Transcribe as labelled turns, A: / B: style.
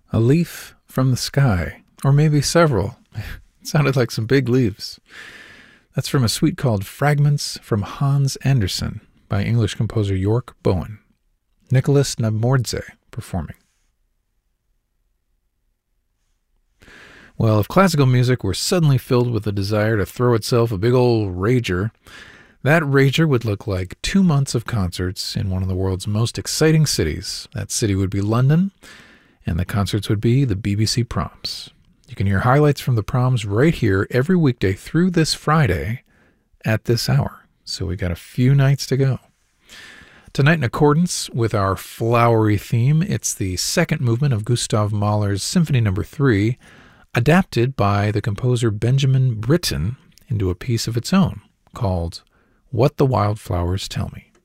A: A leaf from the sky, or maybe several. It sounded like some big leaves. That's from a suite called Fragments from Hans Andersen by English composer York Bowen. Nicholas Nabmordze performing. Well, if classical music were suddenly filled with a desire to throw itself a big old rager, that rager would look like 2 months of concerts in one of the world's most exciting cities. That city would be London, and the concerts would be the BBC Proms. You can hear highlights from the Proms right here every weekday through this Friday at this hour. So we got a few nights to go. Tonight, in accordance with our flowery theme, it's the second movement of Gustav Mahler's Symphony No. 3, adapted by the composer Benjamin Britten into a piece of its own called What the Wildflowers Tell Me.